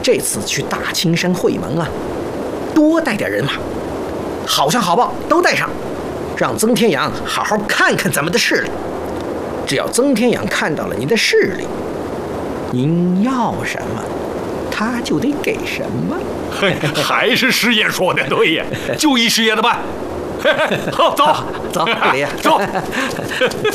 这次去大青山会盟啊，多带点人马，好枪好炮都带上，让曾天阳好好看看咱们的势力。只要曾天阳看到了您的势力，您要什么，他就得给什么。 嘿，还是师爷说的对呀，就依师爷的办。好，走走，李爷， 走。